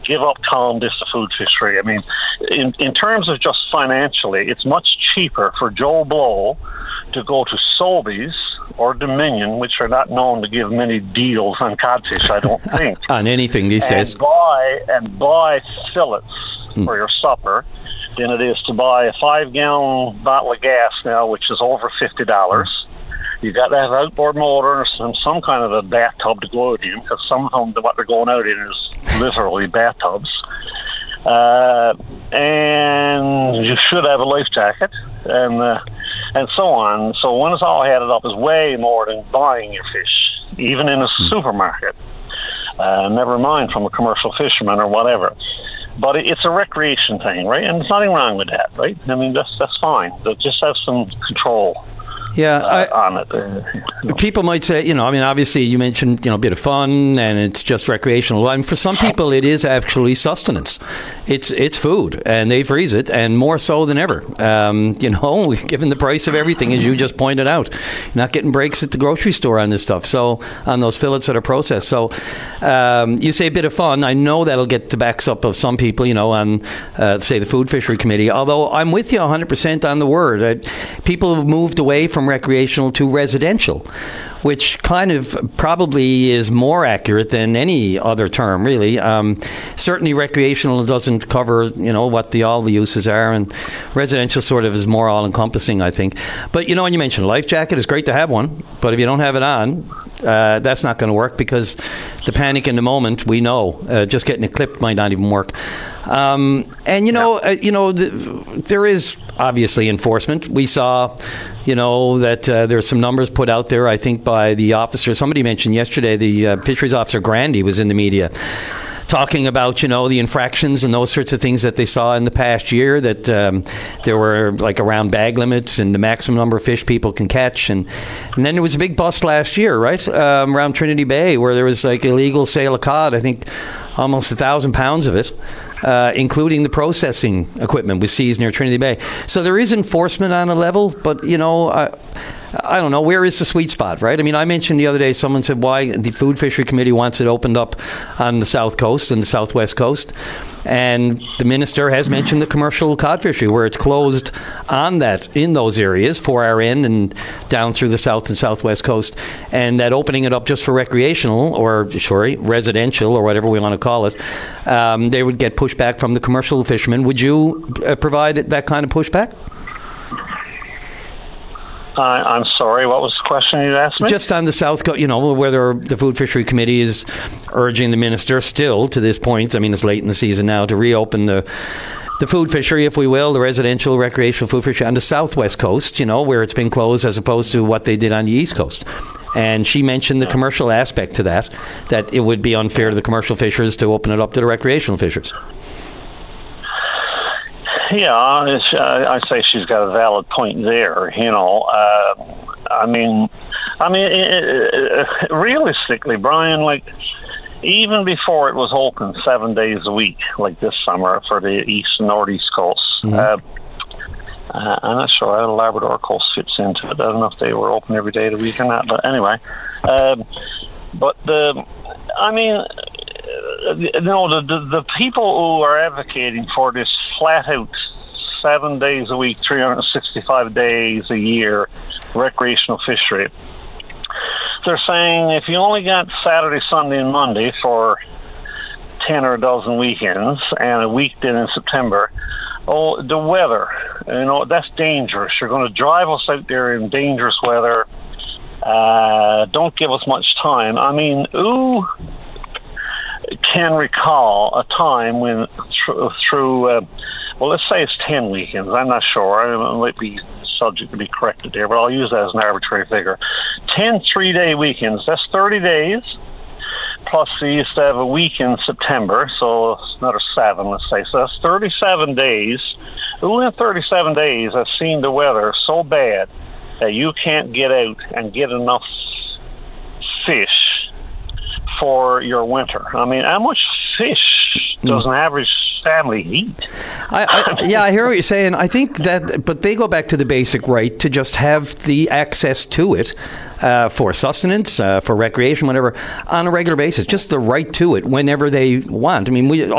give up calling this a food fishery. I mean, in terms of just financially, it's much cheaper for Joe Blow to go to Sobeys or Dominion, which are not known to give many deals on codfish, I don't think. On anything these days. Buy fillets for your supper than it is to buy a 5-gallon bottle of gas now, which is over $50. You got to have an outboard motor or some kind of a bathtub to go out in, because some of them, what they're going out in is literally bathtubs. And you should have a life jacket, and so on. So when it's all added up, is way more than buying your fish, even in a supermarket. Never mind from a commercial fisherman or whatever. But it's a recreation thing, right? And there's nothing wrong with that, right? I mean, that's fine. But just have some control. On it. People might say, obviously you mentioned, a bit of fun and it's just recreational. And for some people, it is actually sustenance. It's food, and they freeze it, and more so than ever. Given the price of everything, as you just pointed out, you're not getting breaks at the grocery store on this stuff. So on those fillets that are processed. So you say a bit of fun. I know that'll get the backs up of some people, on say the Food Fishery Committee. Although I'm with you 100% on the word. People have moved away from recreational to residential, which kind of probably is more accurate than any other term, really. Certainly recreational doesn't cover, what all the uses are, and residential sort of is more all-encompassing, I think. But, and you mentioned a life jacket. It's great to have one, but if you don't have it on, that's not going to work, because the panic in the moment, we know, just getting it clipped might not even work. There is obviously enforcement. We saw, that there's some numbers put out there, I think, by the officer. Somebody mentioned yesterday, the fisheries officer Grandy was in the media talking about, the infractions and those sorts of things that they saw in the past year, that there were around bag limits and the maximum number of fish people can catch. And then there was a big bust last year, right, around Trinity Bay, where there was illegal sale of cod, I think almost 1,000 pounds of it. Including the processing equipment was seized near Trinity Bay. So there is enforcement on a level, but, I don't know, where is the sweet spot, right? I mean, I mentioned the other day, someone said why the Food Fishery Committee wants it opened up on the south coast and the southwest coast. And the minister has mentioned the commercial cod fishery, where it's closed on that, in those areas, 4 in and down through the south and southwest coast. And that opening it up just for recreational, residential, or whatever we want to call it, they would get pushback from the commercial fishermen. Would you provide that kind of pushback? I'm sorry, what was the question you asked me? Just on the South Coast, whether the Food Fishery Committee is urging the minister still to this point, I mean, it's late in the season now, to reopen the food fishery, if we will, the residential, recreational food fishery on the southwest coast, where it's been closed, as opposed to what they did on the east coast. And she mentioned the commercial aspect to that it would be unfair to the commercial fishers to open it up to the recreational fishers. Yeah, I say she's got a valid point there. Realistically, Brian, even before it was open 7 days a week, like this summer for the east and northeast coasts, I'm not sure how the Labrador coast fits into it. I don't know if they were open every day of the week or not, but anyway. The people who are advocating for this flat out 7 days a week, 365 days a year recreational fishery, they're saying if you only got Saturday, Sunday, and Monday for 10 or a dozen weekends and a weekend in September, the weather, that's dangerous. You're going to drive us out there in dangerous weather. Don't give us much time. I mean, who can recall a time when through let's say it's 10 weekends. I'm not sure. I might be subject to be corrected there, but I'll use that as an arbitrary figure. 10 3-day weekends, that's 30 days, plus they used to have a week in September, so another 7, let's say. So that's 37 days. Who in 37 days has seen the weather so bad that you can't get out and get enough fish for your winter? I mean, how much fish does an average family eat? I hear what you're saying. I think that, but they go back to the basic right to just have the access to it for sustenance, for recreation, whatever, on a regular basis. Just the right to it whenever they want. I mean,